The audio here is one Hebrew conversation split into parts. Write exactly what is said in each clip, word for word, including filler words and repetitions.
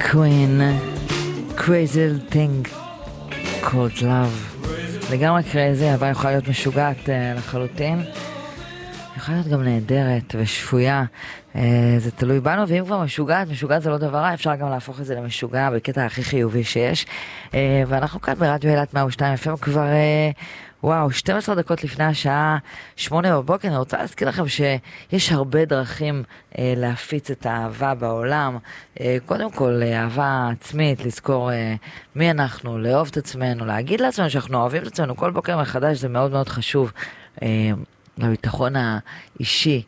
Queen, Crazy Little Thing Called Love. לגמרי קרייזי, אבל יכולה להיות משוגעת uh, לחלוטין. יכולה להיות גם נהדרת ושפויה. Uh, זה תלוי בנו, ואם כבר משוגעת, משוגעת זה לא דבר רע, אפשר גם להפוך את זה למשוגע בקטע הכי חיובי שיש. Uh, ואנחנו כאן ברדיו אילת מאה ושתיים אף אם כבר... Uh, וואו, שתים עשרה דקות לפני השעה שמונה בבוקר. אני רוצה להזכיר לכם שיש הרבה דרכים אה, להפיץ את האהבה בעולם. אה, קודם כל, אהבה עצמית, לזכור אה, מי אנחנו, לאהוב את עצמנו, להגיד לעצמנו שאנחנו אוהבים את עצמנו כל בוקר מחדש, זה מאוד מאוד חשוב אה, לביטחון האישי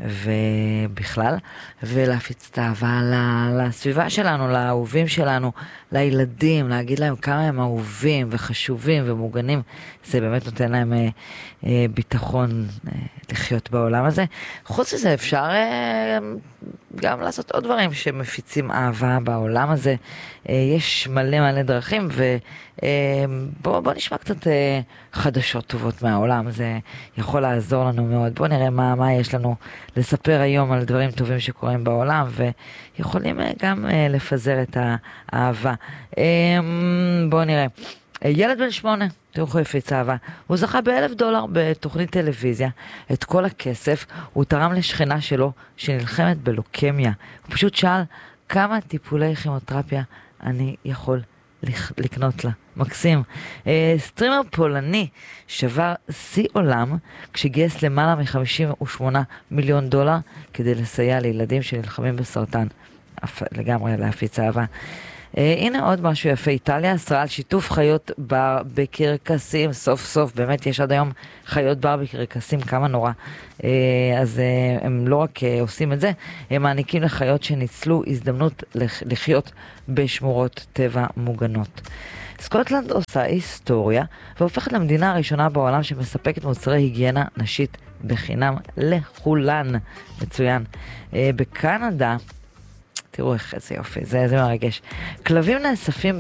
ובכלל, ולהפיץ את האהבה לסביבה שלנו, לאהובים שלנו, לילדים, להגיד להם כמה הם אהובים וחשובים ומוגנים. זה באמת נותן להם אה, אה, ביטחון אה, לחיות בעולם הזה. חוץ מזה אפשר אה, גם לעשות עוד דברים שמפיצים אהבה בעולם הזה. אה, יש מלא מלא דרכים, ובוא בוא נשמע קצת אה, חדשות טובות מהעולם. זה יכול לעזור לנו מאוד. בוא נראה מה, מה יש לנו לספר היום על דברים טובים שקורים בעולם, ויכולים אה, גם אה, לפזר את האהבה. אה, בוא נראה. ילד בן שמונה, תראו איך הוא הפיץ אהבה. הוא זכה באלף דולר בתוכנית טלוויזיה. את כל הכסף הוא תרם לשכנה שלו שנלחמת בלוקמיה. הוא פשוט שאל כמה טיפולי כימותרפיה אני יכול לקנות לה. מקסים. סטרימר פולני שבר שיא עולם כשגייס למעלה מ-חמישים ושמונה מיליון דולר כדי לסייע לילדים שנלחמים בסרטן. לגמרי להפיץ אהבה. Uh, הנה עוד משהו יפה, איטליה אסרה על שיתוף חיות בר בקרקסים, סוף סוף, באמת יש עד היום חיות בר בקרקסים, כמה נורא. Uh, אז uh, הם לא רק uh, עושים את זה, הם מעניקים לחיות שניצלו הזדמנות לח- לחיות בשמורות טבע מוגנות. סקוטלנד עושה היסטוריה והופכת למדינה הראשונה בעולם שמספקת מוצרי היגיינה נשית בחינם לכולן. מצוין. Uh, בקנדה, תראו איך זה יופי, זה, זה מרגש. כלבים נאספים